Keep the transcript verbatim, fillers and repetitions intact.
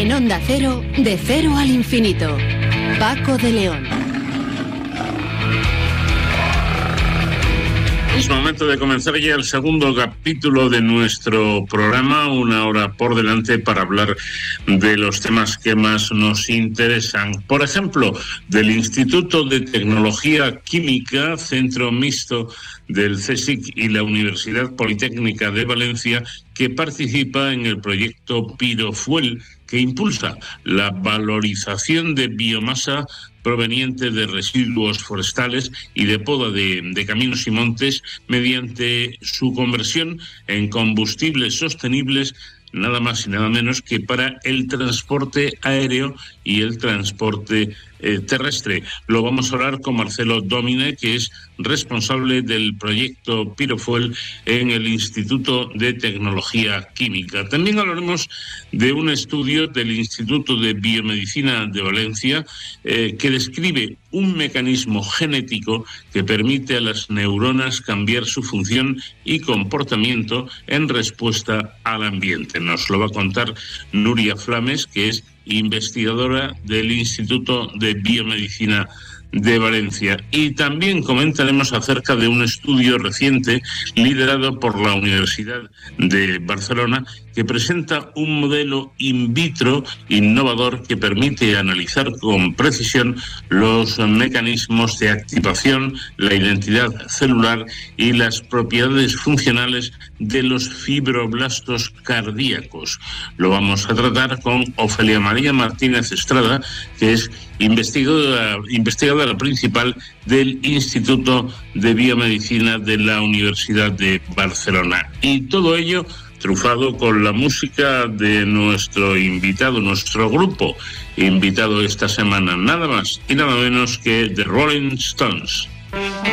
En Onda Cero, de cero al infinito. Paco de León. Es momento de comenzar ya el segundo capítulo de nuestro programa, una hora por delante para hablar de los temas que más nos interesan. Por ejemplo, del Instituto de Tecnología Química, centro mixto del CSIC y la Universidad Politécnica de Valencia, que participa en el proyecto Pirofuel, que impulsa la valorización de biomasa proveniente de residuos forestales y de poda de, de caminos y montes mediante su conversión en combustibles sostenibles, nada más y nada menos que para el transporte aéreo y el transporte eh, terrestre. Lo vamos a hablar con Marcelo Domine, que es responsable del proyecto Pirofuel en el Instituto de Tecnología Química. También hablaremos de un estudio del Instituto de Biomedicina de Valencia eh, que describe un mecanismo genético que permite a las neuronas cambiar su función y comportamiento en respuesta al ambiente. Nos lo va a contar Nuria Flames, que es investigadora del Instituto de Biomedicina de Valencia. Y también comentaremos acerca de un estudio reciente liderado por la Universidad de Barcelona que presenta un modelo in vitro innovador que permite analizar con precisión los mecanismos de activación, la identidad celular y las propiedades funcionales de los fibroblastos cardíacos. Lo vamos a tratar con Ofelia María Martínez Estrada, que es investigadora, investigadora principal del Instituto de Biomedicina de la Universidad de Barcelona. Y todo ello trufado con la música de nuestro invitado, nuestro grupo invitado esta semana, nada más y nada menos que The Rolling Stones.